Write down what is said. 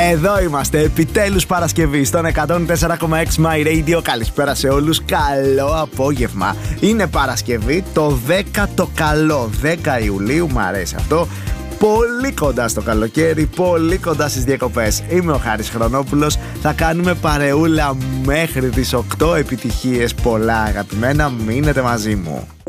Εδώ είμαστε, επιτέλους Παρασκευή στον 104,6 My Radio. Καλησπέρα σε όλους, καλό απόγευμα. Είναι Παρασκευή, το 10ο καλό, 10 Ιουλίου, μου αρέσει αυτό. Πολύ κοντά στο καλοκαίρι, πολύ κοντά στις διακοπές. Είμαι ο Χάρης Χρονόπουλος, θα κάνουμε παρεούλα μέχρι τις 8. Επιτυχίες πολλά αγαπημένα, μείνετε μαζί μου.